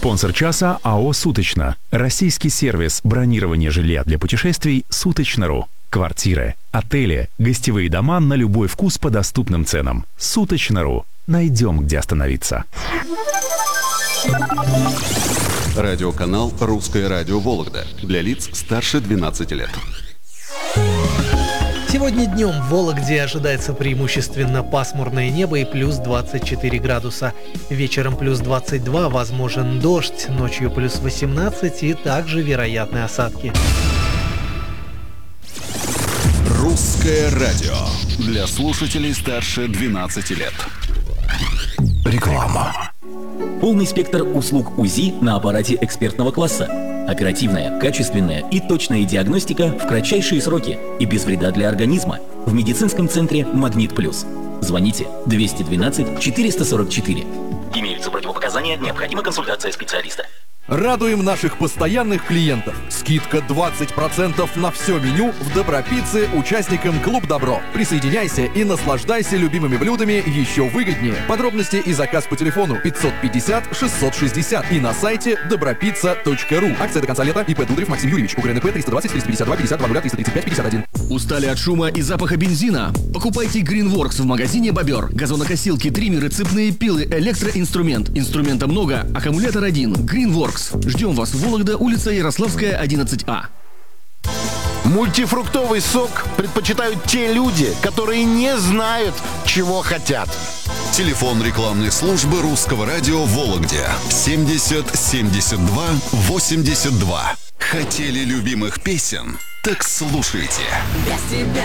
Спонсор часа АО «Суточно». Российский сервис бронирования жилья для путешествий «Суточно.ру». Квартиры, отели, гостевые дома на любой вкус по доступным ценам. «Суточно.ру». Найдем, где остановиться. Радиоканал «Русское радио Вологда» для лиц старше 12 лет. Сегодня днем в Вологде ожидается преимущественно пасмурное небо и плюс 24 градуса. Вечером плюс 22, возможен дождь, ночью плюс 18 и также вероятны осадки. «Русское радио» для слушателей старше 12 лет. Реклама. Полный спектр услуг УЗИ на аппарате экспертного класса. Оперативная, качественная и точная диагностика в кратчайшие сроки и без вреда для организма в медицинском центре «Магнит Плюс». Звоните 212 444. Имеются противопоказания, необходима консультация специалиста. Радуем наших постоянных клиентов. Скидка 20% на все меню в Добропицце участникам Клуб Добро. Присоединяйся и наслаждайся любимыми блюдами еще выгоднее. Подробности и заказ по телефону 550 660 и на сайте dobropizza.ru. Акция до конца лета. ИП Дудрев Максим Юрьевич. УКРНП 320 352 52 0 335 51. Устали от шума и запаха бензина? Покупайте Greenworks в магазине «Бобер». Газонокосилки, триммеры, цепные пилы, электроинструмент. Инструмента много, аккумулятор один. Greenworks. Ждем вас в Вологда, улица Ярославская, 11А. Мультифруктовый сок предпочитают те люди, которые не знают, чего хотят. Телефон рекламной службы «Русского радио» в Вологде 70 72 82. Хотели любимых песен? Так слушайте. Без тебя